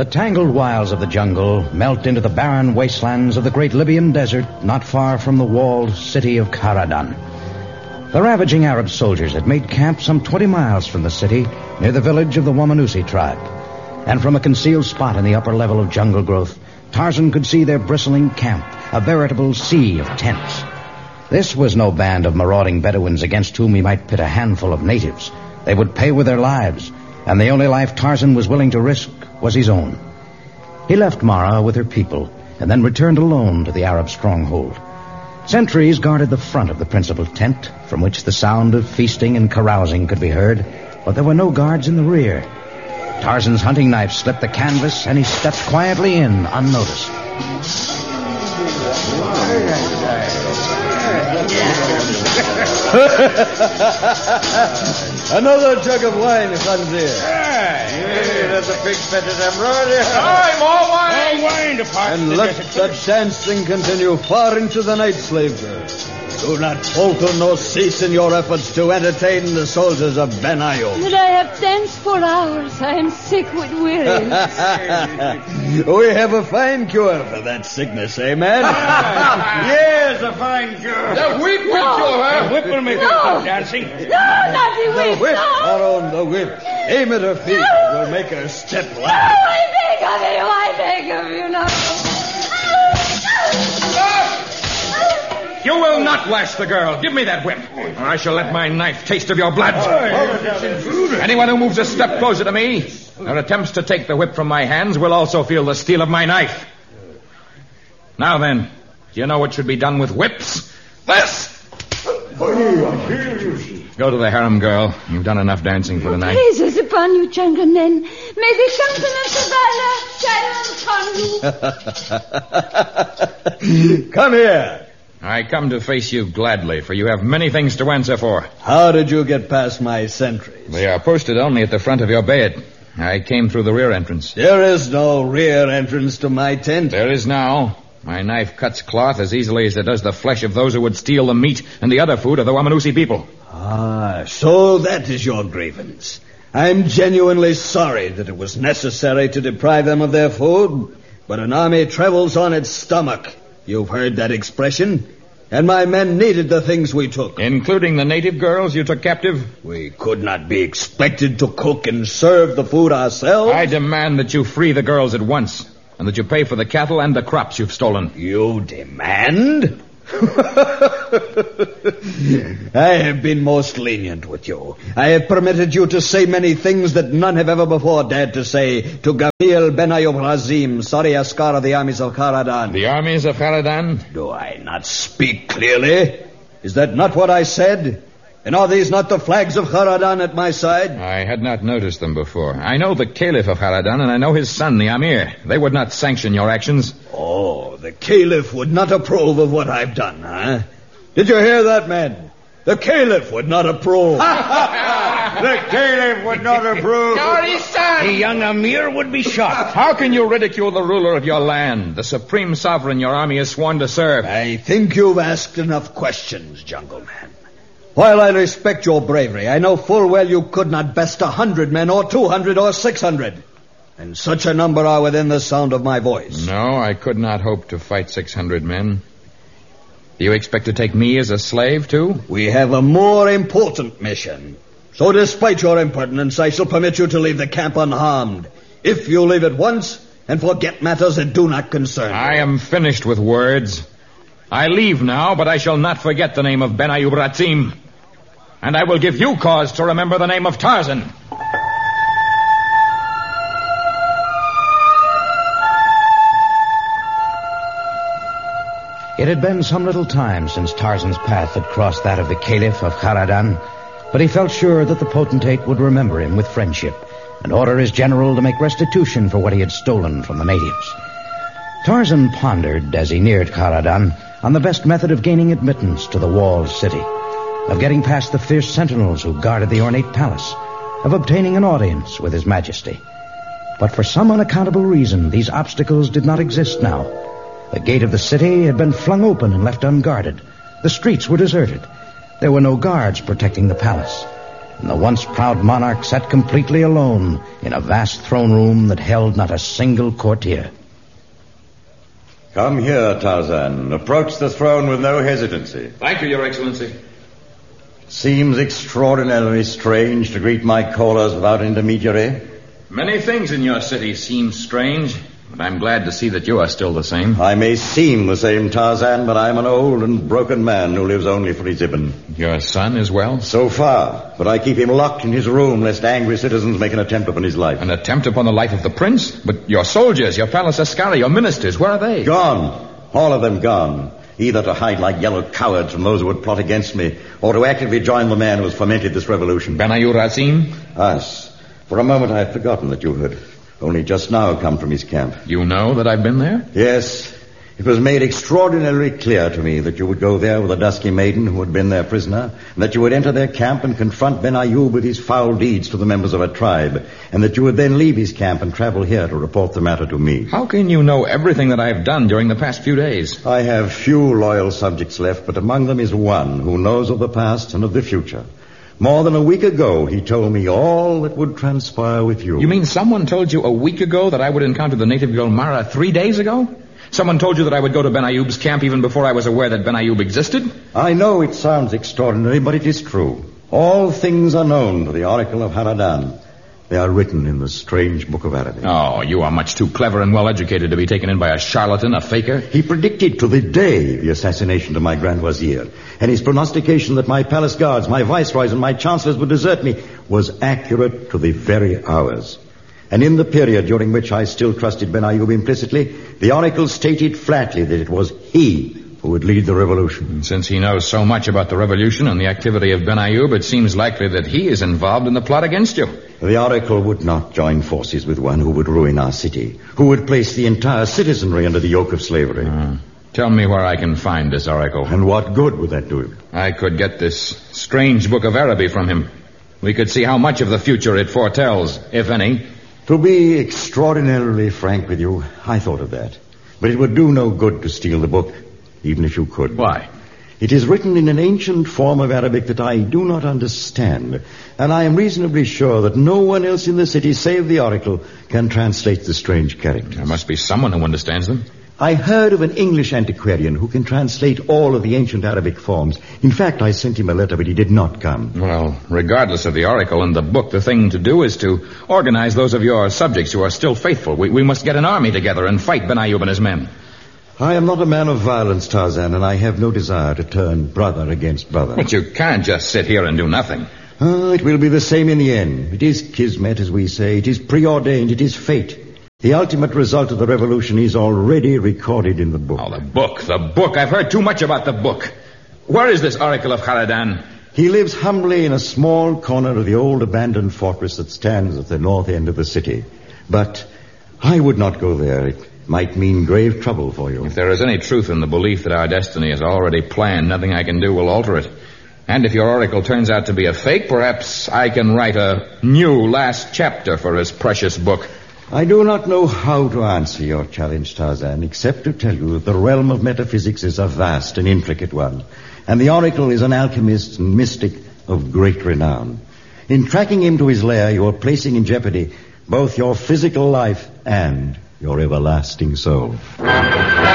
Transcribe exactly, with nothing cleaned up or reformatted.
The tangled wilds of the jungle melt into the barren wastelands of the great Libyan desert not far from the walled city of Kharadan. The ravaging Arab soldiers had made camp some twenty miles from the city near the village of the Wamanusi tribe. And from a concealed spot in the upper level of jungle growth, Tarzan could see their bristling camp, a veritable sea of tents. This was no band of marauding Bedouins against whom he might pit a handful of natives. They would pay with their lives, and the only life Tarzan was willing to risk was his own. He left Mara with her people, and then returned alone to the Arab stronghold. Sentries guarded the front of the principal tent, from which the sound of feasting and carousing could be heard, but there were no guards in the rear. Tarzan's hunting knife slipped the canvas, and he stepped quietly in, unnoticed. Another jug of wine, Khanzir. Hey, that's a big fetid emerald. Aye, more wine. More wine to part And let that dancing continue far into the night, slave girl. Do not falter nor cease in your efforts to entertain the soldiers of Ben Ayoub. But I have danced for hours. I am sick with weariness. We have a fine cure for that sickness, eh, man? Yes, a fine cure. The whip will No. cure her. The whip will make her No. stop dancing. No, not the The whip. whip, No. Aaron, the whip. Aim at her feet. No. We'll make her step No, like. I beg of you. I beg of you. No. You will not lash the girl. Give me that whip, or I shall let my knife taste of your blood. Anyone who moves a step closer to me or attempts to take the whip from my hands will also feel the steel of my knife. Now then, do you know what should be done with whips? This! Go to the harem, girl. You've done enough dancing for tonight. Praises upon you, Jungle Men. May the countenance of Allah shine upon you. Come here. I come to face you gladly, for you have many things to answer for. How did you get past my sentries? They are posted only at the front of your bed. I came through the rear entrance. There is no rear entrance to my tent. There is now. My knife cuts cloth as easily as it does the flesh of those who would steal the meat and the other food of the Wamanusi people. Ah, so that is your grievance. I'm genuinely sorry that it was necessary to deprive them of their food, but an army travels on its stomach. You've heard that expression. And my men needed the things we took. Including the native girls you took captive? We could not be expected to cook and serve the food ourselves. I demand that you free the girls at once, and that you pay for the cattle and the crops you've stolen. You demand? I have been most lenient with you. I have permitted you to say many things that none have ever before dared to say to Gamil Ben Ayoub Razim, Sari Askar of the armies of Kharadan. The armies of Kharadan? Do I not speak clearly? Is that not what I said? And are these not the flags of Kharadan at my side? I had not noticed them before. I know the Caliph of Kharadan, and I know his son, the Amir. They would not sanction your actions. Oh, the Caliph would not approve of what I've done, huh? Did you hear that, man? The Caliph would not approve. The Caliph would not approve. Your son! The young Amir would be shot. How can you ridicule the ruler of your land, the supreme sovereign your army is sworn to serve? I think you've asked enough questions, Jungle Man. While I respect your bravery, I know full well you could not best a hundred men or two hundred or six hundred. And such a number are within the sound of my voice. No, I could not hope to fight six hundred men. Do you expect to take me as a slave, too? We have a more important mission. So despite your impertinence, I shall permit you to leave the camp unharmed. If you leave at once and forget matters that do not concern you. I am finished with words. I leave now, but I shall not forget the name of Ben Ayoub Razim. And I will give you cause to remember the name of Tarzan. It had been some little time since Tarzan's path had crossed that of the Caliph of Kharadan, but he felt sure that the potentate would remember him with friendship and order his general to make restitution for what he had stolen from the natives. Tarzan pondered, as he neared Kharadan, on the best method of gaining admittance to the walled city, of getting past the fierce sentinels who guarded the ornate palace, of obtaining an audience with His Majesty. But for some unaccountable reason, these obstacles did not exist now. The gate of the city had been flung open and left unguarded. The streets were deserted. There were no guards protecting the palace. and the once proud monarch sat completely alone in a vast throne room that held not a single courtier. Come here, Tarzan. Approach the throne with no hesitancy. Thank you, Your Excellency. Seems extraordinarily strange to greet my callers without intermediary. Many things in your city seem strange, but I'm glad to see that you are still the same. I may seem the same, Tarzan, but I'm an old and broken man who lives only for his Ibn. Your son is well? So far, but I keep him locked in his room lest angry citizens make an attempt upon his life. An attempt upon the life of the prince? But your soldiers, your palace askari, your ministers, where are they? Gone. All of them gone. Either to hide like yellow cowards from those who would plot against me, or to actively join the man who has fomented this revolution. Benayoun Razim? Us. For a moment I had forgotten that you had only just now come from his camp. You know that I've been there? Yes. It was made extraordinarily clear to me that you would go there with a dusky maiden who had been their prisoner, and that you would enter their camp and confront Benayoun with his foul deeds to the members of a tribe, and that you would then leave his camp and travel here to report the matter to me. How can you know everything that I've done during the past few days? I have few loyal subjects left, but among them is one who knows of the past and of the future. More than a week ago, he told me all that would transpire with you. You mean someone told you a week ago that I would encounter the native girl Mara three days ago? Someone told you that I would go to Benayoub's camp even before I was aware that Benayoub existed? I know it sounds extraordinary, but it is true. All things are known to the Oracle of Haradan. They are written in the strange book of Arabic. Oh, you are much too clever and well-educated to be taken in by a charlatan, a faker. He predicted to the day the assassination of my Grand Wazir, and his prognostication that my palace guards, my viceroys, and my chancellors would desert me was accurate to the very hours. And in the period during which I still trusted Benayoub implicitly, the oracle stated flatly that it was he who would lead the revolution. And since he knows so much about the revolution and the activity of Benayoub, it seems likely that he is involved in the plot against you. The oracle would not join forces with one who would ruin our city, who would place the entire citizenry under the yoke of slavery. Uh, tell me where I can find this oracle. And what good would that do him? I could get this strange book of Arabic from him. We could see how much of the future it foretells, if any. To be extraordinarily frank with you, I thought of that. But it would do no good to steal the book, even if you could. Why? It is written in an ancient form of Arabic that I do not understand, and I am reasonably sure that no one else in the city, save the oracle, can translate the strange characters. There must be someone who understands them. I heard of an English antiquarian who can translate all of the ancient Arabic forms. In fact, I sent him a letter, but he did not come. Well, regardless of the oracle and the book, the thing to do is to organize those of your subjects who are still faithful. We, we must get an army together and fight Benayoub and his men. I am not a man of violence, Tarzan, and I have no desire to turn brother against brother. But you can't just sit here and do nothing. Oh, it will be the same in the end. It is kismet, as we say. It is preordained. It is fate. The ultimate result of the revolution is already recorded in the book. Oh, the book, the book. I've heard too much about the book. Where is this oracle of Haradan? He lives humbly in a small corner of the old abandoned fortress that stands at the north end of the city. But I would not go there. It might mean grave trouble for you. If there is any truth in the belief that our destiny is already planned, nothing I can do will alter it. And if your oracle turns out to be a fake, perhaps I can write a new last chapter for his precious book. I do not know how to answer your challenge, Tarzan, except to tell you that the realm of metaphysics is a vast and intricate one, and the oracle is an alchemist and mystic of great renown. In tracking him to his lair, you are placing in jeopardy both your physical life and your everlasting soul.